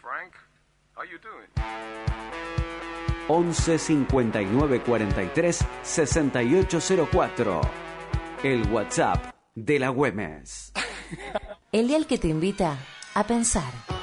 Frank. How you doing? 11 59 43 6804. El WhatsApp de la Güemes. El dial que te invita a pensar.